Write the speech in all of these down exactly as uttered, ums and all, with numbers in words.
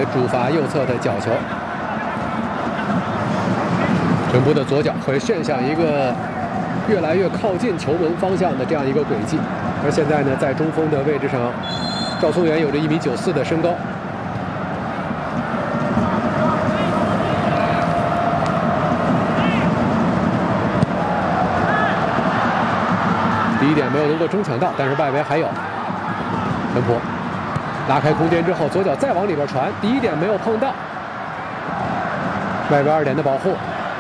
主罚右侧的角球。陈波的左脚会旋向一个越来越靠近球门方向的这样一个轨迹，而现在呢，在中锋的位置上，赵松元有着一米九四的身高。第一点没有能够争抢到，但是外围还有陈波拉开空间之后，左脚再往里边传，第一点没有碰到，外边二点的保护。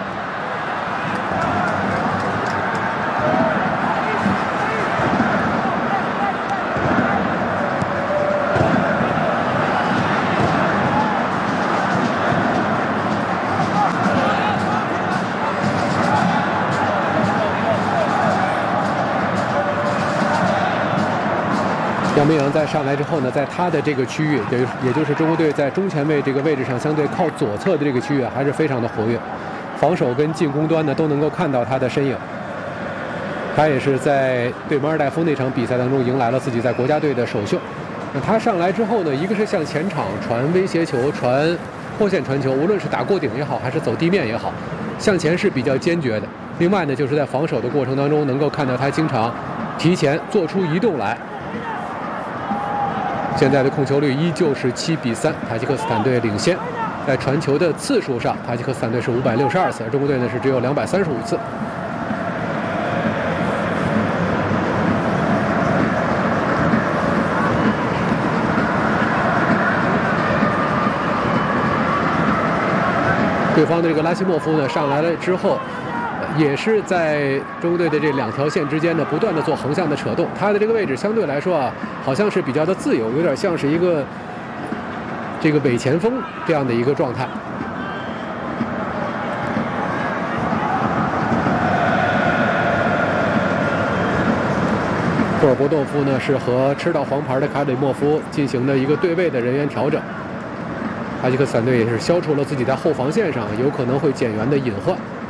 杨明洋在上来之后呢，在他的这个区域，也也就是中国队在中前卫这个位置上，相对靠左侧的这个区域还是非常的活跃，防守跟进攻端呢都能够看到他的身影。他也是在对马尔代夫那场比赛当中迎来了自己在国家队的首秀。那他上来之后呢，一个是向前场传威胁球、传后线传球，无论是打过顶也好，还是走地面也好，向前是比较坚决的。另外呢，就是在防守的过程当中，能够看到他经常提前做出移动来。现在的控球率依旧是七比三，塔吉克斯坦队领先。在传球的次数上，塔吉克斯坦队是五百六十二次，而中国队呢是只有两百三十五次。对方的这个拉希莫夫呢上来了之后，也是在中国队的这两条线之间呢，不断的做横向的扯动。他的这个位置相对来说啊，好像是比较的自由，有点像是一个这个伪前锋这样的一个状态。霍尔博多夫呢是和吃到黄牌的卡里莫夫进行了一个对位的人员调整。塔吉克斯坦队也是消除了自己在后防线上有可能会减员的隐患。